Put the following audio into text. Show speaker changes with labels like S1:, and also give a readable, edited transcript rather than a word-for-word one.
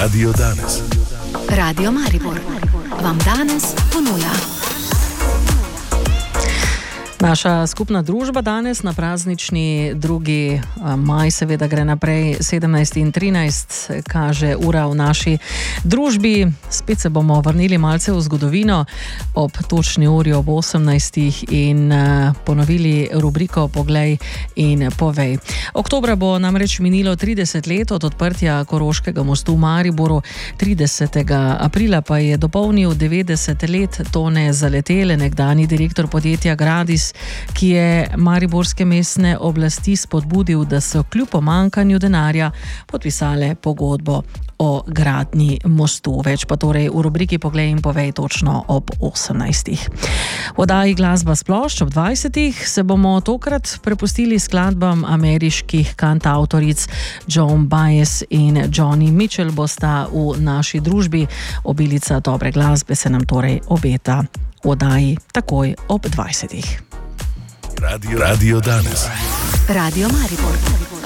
S1: Radio danes.
S2: Radio Maribor vam danes ponuja.
S3: Naša skupna družba danes na praznični 2. maj seveda gre naprej, 17 in 13 kaže ura v naši družbi. Spet se bomo vrnili malce v zgodovino ob točni uri ob 18 in ponovili rubriko Poglej in povej. Oktobra bo namreč minilo 30 let od odprtja Koroškega mostu v Mariboru, 30. aprila pa je dopolnil 90 let Tone Zaletele, nekdani direktor podjetja Gradis, ki je mariborske mestne oblasti spodbudil, da so kljub pomanjkanju denarja podpisale pogodbo o gradnji mostu. Več pa torej v rubriki Poglej in povej točno ob 18. V oddaji Glasba s plošč ob 20. se bomo tokrat prepustili skladbam ameriških kantavtoric Joan Baez in Joni Mitchell bosta v naši družbi. Obilica dobre glasbe se nam torej obeta v oddaji takoj ob 20.
S1: Radio danes.
S2: Radio Maribor.